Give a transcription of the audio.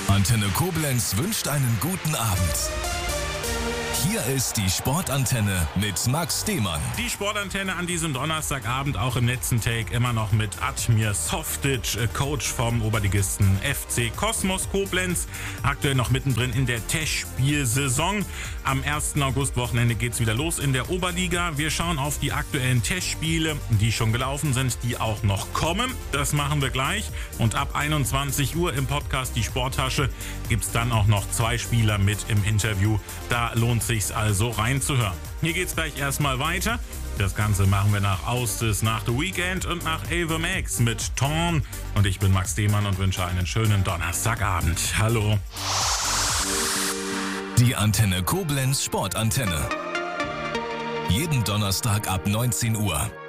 Antenne Koblenz wünscht einen guten Abend. Hier ist die Sportantenne mit Max Demann. Die Sportantenne an diesem Donnerstagabend, auch im letzten Take, immer noch mit Admir Softic, Coach vom Oberligisten FC Kosmos Koblenz. Aktuell noch mittendrin in der Testspielsaison. Am 1. August-Wochenende geht's wieder los in der Oberliga. Wir schauen auf die aktuellen Testspiele, die schon gelaufen sind, die auch noch kommen. Das machen wir gleich. Und ab 21 Uhr im Podcast Die Sporttasche gibt's dann auch noch 2 Spieler mit im Interview. Da lohnt sich's also reinzuhören. Hier geht's gleich erstmal weiter. Das Ganze machen wir nach Austis, nach The Weekend und nach Ava Max mit Torn. Und ich bin Max Demann und wünsche einen schönen Donnerstagabend. Hallo. Die Antenne Koblenz Sportantenne. Jeden Donnerstag ab 19 Uhr.